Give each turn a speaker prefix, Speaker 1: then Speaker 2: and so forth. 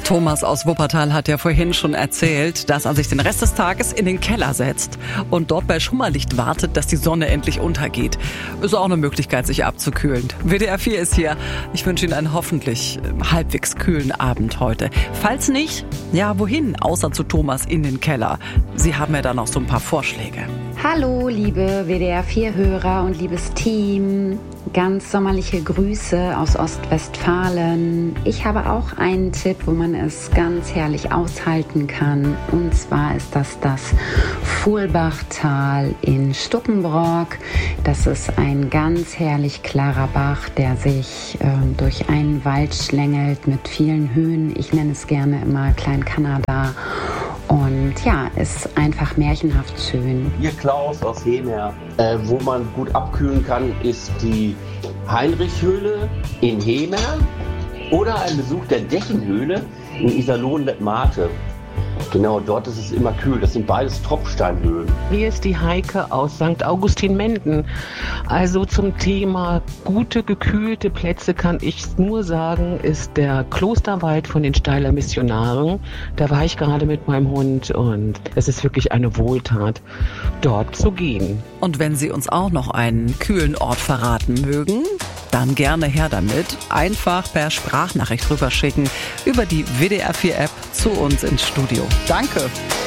Speaker 1: Thomas aus Wuppertal hat ja vorhin schon erzählt, dass er sich den Rest des Tages in den Keller setzt und dort bei Schummerlicht wartet, dass die Sonne endlich untergeht. Ist auch eine Möglichkeit, sich abzukühlen. WDR 4 ist hier. Ich wünsche Ihnen einen hoffentlich halbwegs kühlen Abend heute. Falls nicht, ja wohin, außer zu Thomas in den Keller? Sie haben ja da noch so ein paar Vorschläge.
Speaker 2: Hallo, liebe WDR 4-Hörer und liebes Team. Ganz sommerliche Grüße aus Ostwestfalen. Ich habe auch einen Tipp, wo man es ganz herrlich aushalten kann. Und zwar ist das Fuhlbachtal in Stuppenbrock. Das ist ein ganz herrlich klarer Bach, der sich durch einen Wald schlängelt mit vielen Höhen. Ich nenne es gerne immer Klein-Kanada. Und ja, es ist einfach märchenhaft schön.
Speaker 3: Hier Klaus aus Hemer. Wo man gut abkühlen kann, ist die Heinrichhöhle in Hemer oder ein Besuch der Dechenhöhle in Iserlohn-Lettmate. Genau, dort ist es immer kühl. Das sind beides Tropfsteinhöhlen.
Speaker 4: Hier ist die Heike aus St. Augustin-Menden. Also zum Thema gute, gekühlte Plätze kann ich nur sagen, ist der Klosterwald von den Steiler Missionaren. Da war ich gerade mit meinem Hund und es ist wirklich eine Wohltat, dort zu gehen.
Speaker 1: Und wenn Sie uns auch noch einen kühlen Ort verraten mögen, dann gerne her damit. Einfach per Sprachnachricht rüberschicken über die WDR 4 App zu uns ins Studio. Danke!